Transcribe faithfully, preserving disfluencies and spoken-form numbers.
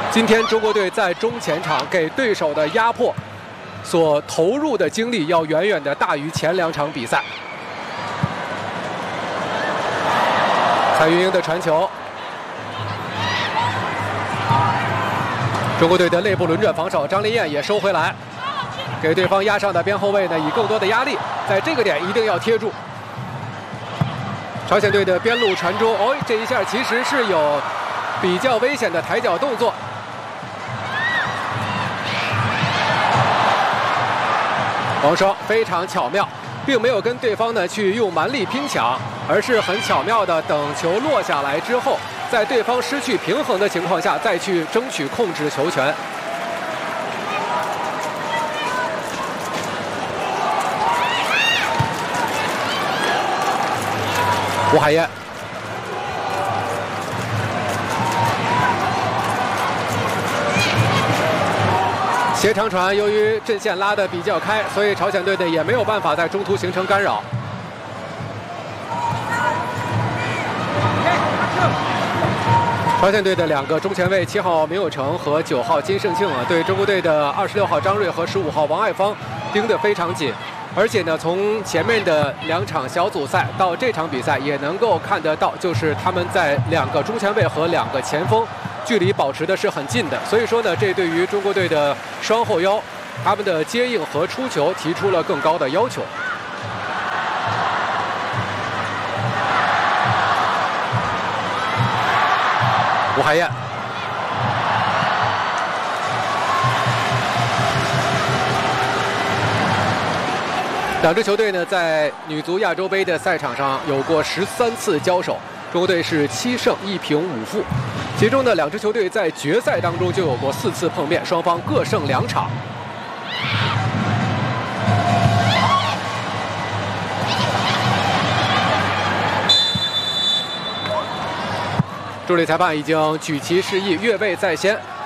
今天中国队在中前场给对手的压迫所投入的精力要远远的大于前两场比赛。蔡云英的传球，中国队的内部轮转防守，张琳艳也收回来，给对方压上的边后卫呢以更多的压力，在这个点一定要贴住。朝鲜队的边路传中，哦，这一下其实是有比较危险的抬脚动作。王霜非常巧妙，并没有跟对方呢去用蛮力拼抢，而是很巧妙的等球落下来之后，在对方失去平衡的情况下，再去争取控制球权。吴海燕，斜长传，由于阵线拉得比较开，所以朝鲜队的也没有办法在中途形成干扰。朝鲜队的两个中前卫，七号明有成和九号金胜庆啊，对中国队的二十六号张睿和十五号王爱芳盯得非常紧。而且呢，从前面的两场小组赛到这场比赛，也能够看得到，就是他们在两个中前卫和两个前锋距离保持的是很近的。所以说呢，这对于中国队的双后腰，他们的接应和出球提出了更高的要求。吴海燕。两支球队呢，在女足亚洲杯的赛场上有过十三次交手，中国队是七胜一平五负，其中呢，两支球队在决赛当中就有过四次碰面，双方各胜两场。助理裁判已经举旗示意，越位在先。